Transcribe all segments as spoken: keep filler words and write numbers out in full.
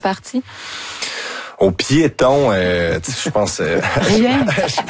partie? Au piéton, euh, je pense... Euh, Rien.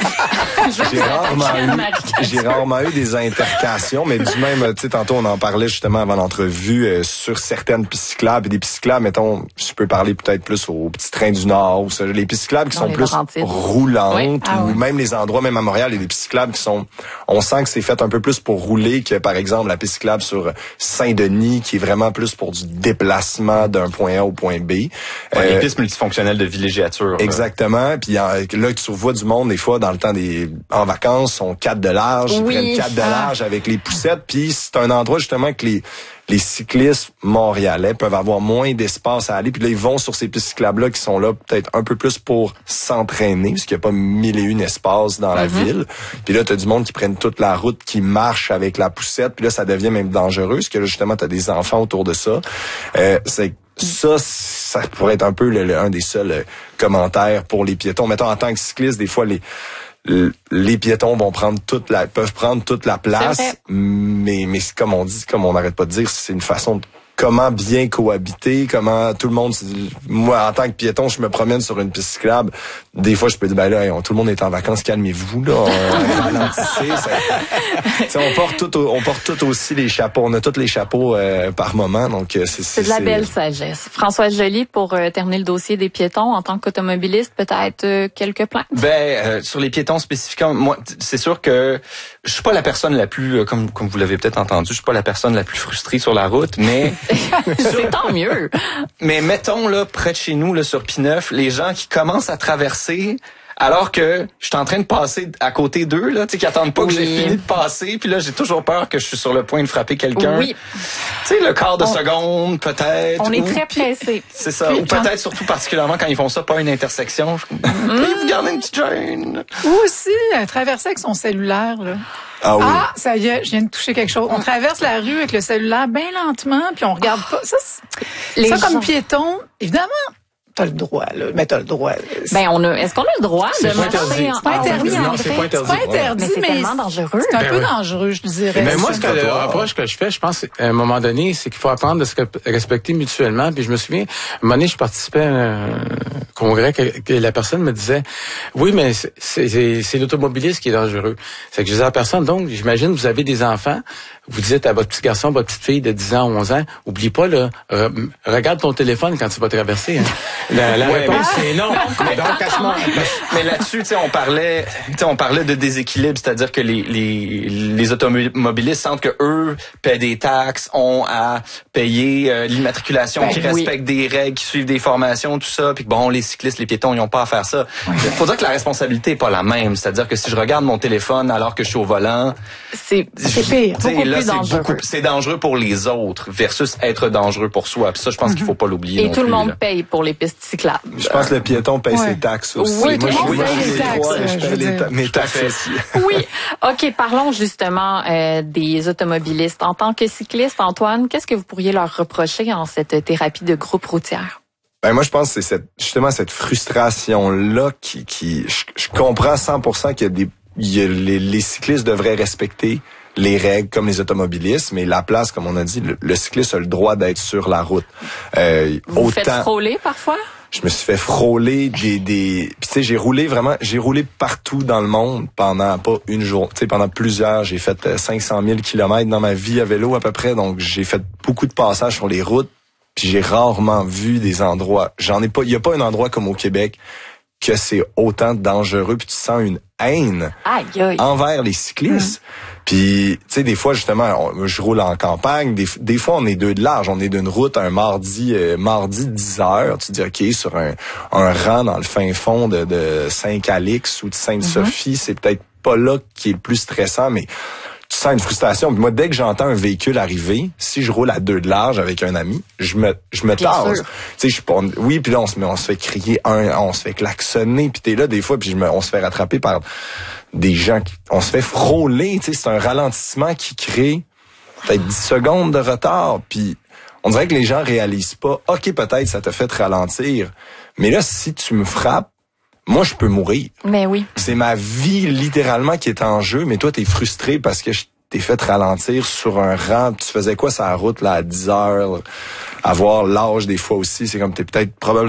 j'ai, rarement eu, j'ai rarement eu des intercations, mais du même, tu sais, tantôt on en parlait justement avant l'entrevue, euh, sur certaines pistes cyclables. Et des pistes cyclables, mettons, je peux parler peut-être plus aux petits trains du Nord, ou ça, les pistes cyclables qui Dans sont plus Laurentides. roulantes, Oui. Ah, ou oui. même les endroits, même à Montréal, il y a des pistes cyclables qui sont... On sent que c'est fait un peu plus pour rouler que, par exemple, la piste cyclable sur Saint-Denis, qui est vraiment plus pour du déplacement d'un point A au point B. Ouais, euh, les pistes multifonctionnelles de villégiature. Exactement. Puis là, tu revois du monde des fois dans le temps des en vacances, sont quatre de large, ils Oui. prennent quatre de large avec les poussettes. Puis c'est un endroit justement que les les cyclistes montréalais peuvent avoir moins d'espace à aller. Puis là, ils vont sur ces pistes cyclables-là qui sont là peut-être un peu plus pour s'entraîner, parce qu'il n'y a pas mille et une espaces dans la Mm-hmm. ville. Puis là, tu as du monde qui prennent toute la route, qui marche avec la poussette. Puis là, ça devient même dangereux, parce que là, justement, tu as des enfants autour de ça. Euh, c'est Ça, ça pourrait être un peu le, le, un des seuls euh, commentaires pour les piétons. Mettons, en tant que cycliste, des fois, les les piétons vont prendre toute la peuvent prendre toute la place, mais mais c'est comme on dit, comme on n'arrête pas de dire, c'est une façon de comment bien cohabiter, comment tout le monde... Moi, en tant que piéton, je me promène sur une piste cyclable. Des fois, je peux dire, ben là, on, tout le monde est en vacances, calmez-vous, là. On, ralentissez. Ça, on porte tout, on porte tout aussi les chapeaux. On a tous les chapeaux euh, par moment, donc c'est... C'est, c'est de la c'est... belle sagesse. Françoise Joly, pour euh, terminer le dossier des piétons, en tant qu'automobiliste, peut-être euh, quelques plaintes? Ben, euh, sur les piétons spécifiquement, moi, c'est sûr que je suis pas la personne la plus, euh, comme comme vous l'avez peut-être entendu, je suis pas la personne la plus frustrée sur la route, mais... C'est tant mieux. Mais mettons, là, près de chez nous, là, sur P neuf, les gens qui commencent à traverser alors que je suis en train de passer à côté d'eux, là, tu sais, qui attendent pas oui. que j'ai fini de passer, puis là, j'ai toujours peur que je suis sur le point de frapper quelqu'un. Oui. Tu sais, le quart de on, seconde, peut-être. On est ou, très pressés. C'est ça. Puis, ou peut-être surtout particulièrement quand ils font ça, pas une intersection. Je... Puis vous gardez une petite gêne. Ou aussi, euh, traverser avec son cellulaire, là. Ah oui. Ah, ça y est, je viens de toucher quelque chose. On traverse la rue avec le cellulaire bien lentement, puis on regarde pas. Ça, c'est... ça gens... comme piéton, évidemment, t'as le droit, là. Mais t'as le droit. C'est... Ben, on a, est-ce qu'on a le droit c'est de pas interdit. marcher en... C'est pas interdit. Ah, non, c'est pas interdit. C'est pas interdit, mais c'est mais tellement dangereux. c'est un Ben peu oui. dangereux, je dirais. Mais moi, ce que le Toi. reproche que je fais, je pense, à un moment donné, c'est qu'il faut apprendre de se respecter mutuellement. Puis je me souviens, à un moment donné, je participais à un congrès que, que la personne me disait, oui, mais c'est, c'est, c'est l'automobiliste qui est dangereux. C'est que je disais à la personne, donc, j'imagine, vous avez des enfants, vous dites à votre petit garçon, votre petite fille de dix ans, onze ans, oublie pas, là, re- regarde ton téléphone quand tu vas traverser. Hein. La, la Ouais, réponse, c'est non. Mais donc, à ce moment- Mais là-dessus, tu sais, on parlait, tu sais, on parlait de déséquilibre, c'est-à-dire que les les les automobilistes sentent que eux paient des taxes, ont à payer euh, l'immatriculation, Ben, qui oui. respectent des règles, qui suivent des formations, tout ça, puis que bon, les cyclistes, les piétons, ils ont pas à faire ça. Il faut dire que la responsabilité est pas la même, c'est-à-dire que si je regarde mon téléphone alors que je suis au volant, C'est, C'est pire. tu sais, beaucoup là, plus c'est dangereux. beaucoup, c'est dangereux pour les autres versus être dangereux pour soi. Puis ça, je pense qu'il faut pas l'oublier. Et non tout le plus, monde là. paye pour les pistes cyclables. Je pense que le piéton paye Ouais. ses taxes aussi. Oui, tout Moi, le monde je- paye moi, les je taxes, crois, je je veux paye les dire. ta- mes Tout à taxes fait. aussi. Oui. OK, parlons justement euh, des automobilistes. En tant que cycliste, Antoine, qu'est-ce que vous pourriez leur reprocher en cette thérapie de groupe routière? Ben moi je pense que c'est cette, justement cette frustration là qui qui je, je comprends cent pour cent qu'il y a des il y a, les, les cyclistes devraient respecter les règles comme les automobilistes, mais la place, comme on a dit, le, le cycliste a le droit d'être sur la route. Euh, Vous vous faites autant, frôler parfois? je me suis fait frôler des des puis tu sais j'ai roulé vraiment j'ai roulé partout dans le monde pendant pas une journée, tu sais pendant plusieurs, j'ai fait euh, cinq cent mille kilomètres dans ma vie à vélo à peu près, donc j'ai fait beaucoup de passages sur les routes, puis j'ai rarement vu des endroits, j'en ai pas, il y a pas un endroit comme au Québec que c'est autant dangereux, puis tu sens une haine Aïe, aïe. envers les cyclistes. Puis, tu sais, des fois, justement, on- je roule en campagne, des, des fois, on est deux de large, on est d'une route un mardi, euh, mardi dix heures, tu te dis, OK, sur un, un rang dans le fin fond de, de Saint-Calix ou de Sainte-Sophie, c'est peut-être pas là qui est le plus stressant, mais tu sens une frustration. Puis moi, dès que j'entends un véhicule arriver, si je roule à deux de large avec un ami, je me je me Bien tasse. sûr. Tu sais, je suis pas... Oui, puis là, on se met, on se fait crier, un, on se fait klaxonner, puis t'es là des fois, puis je me, on se fait rattraper par des gens qui... On se fait frôler, tu sais, c'est un ralentissement qui crée peut-être dix secondes de retard, puis on dirait que les gens réalisent pas, OK, peut-être ça t'a fait ralentir, mais là, si tu me frappes, moi, je peux mourir. Mais oui. C'est ma vie, littéralement, qui est en jeu, mais toi, t'es frustré parce que je t'ai fait ralentir sur un rang. Tu faisais quoi sur la route, là, à dix heures? Avoir l'âge, des fois aussi, c'est comme t'es peut-être probablement